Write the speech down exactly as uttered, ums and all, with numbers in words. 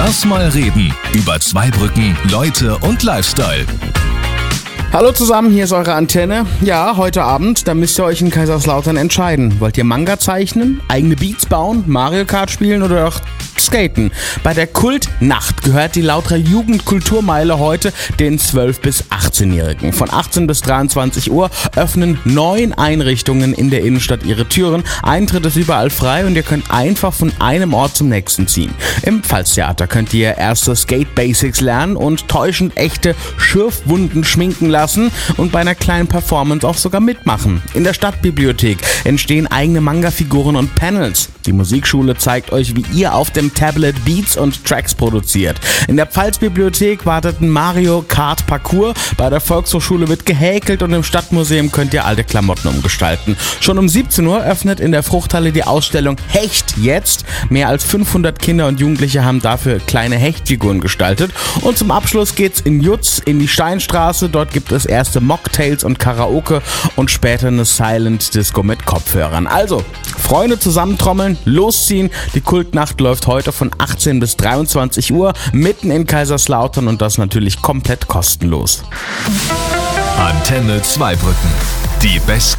Lass mal reden über Zweibrücken, Leute und Lifestyle. Hallo zusammen, hier ist eure Antenne. Ja, heute Abend, da müsst ihr euch in Kaiserslautern entscheiden. Wollt ihr Manga zeichnen, eigene Beats bauen, Mario Kart spielen oder auch skaten? Bei der Kultnacht gehört die Lauterer Jugendkulturmeile heute den zwölf- bis achtzehnjährigen. Von achtzehn bis dreiundzwanzig Uhr öffnen neun Einrichtungen in der Innenstadt ihre Türen. Eintritt ist überall frei und ihr könnt einfach von einem Ort zum nächsten ziehen. Im Pfalztheater könnt ihr erste Skate-Basics lernen und täuschend echte Schürfwunden schminken lassen und bei einer kleinen Performance auch sogar mitmachen. In der Stadtbibliothek entstehen eigene Manga-Figuren und Panels. Die Musikschule zeigt euch, wie ihr auf dem Tablet Beats und Tracks produziert. In der Pfalzbibliothek wartet ein Mario Kart Parcours. Bei der Volkshochschule wird gehäkelt und im Stadtmuseum könnt ihr alte Klamotten umgestalten. Schon um siebzehn Uhr öffnet in der Fruchthalle die Ausstellung Hecht jetzt. Mehr als fünfhundert Kinder und Jugendliche haben dafür kleine Hechtfiguren gestaltet. Und zum Abschluss geht's in Jutz in die Steinstraße. Dort gibt es erste Mocktails und Karaoke und später eine Silent Disco mit Kopfhörern. Also, Freunde zusammentrommeln, losziehen. Die Kultnacht läuft heute von achtzehn bis dreiundzwanzig Uhr mitten in Kaiserslautern und das natürlich komplett kostenlos. Antenne Zweibrücken. Die besten